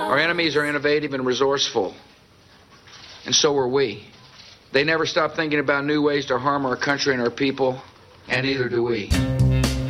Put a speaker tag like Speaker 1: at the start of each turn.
Speaker 1: Our enemies are innovative and resourceful, and so are we. They never stop thinking about new ways to harm our country and our people, and neither do we.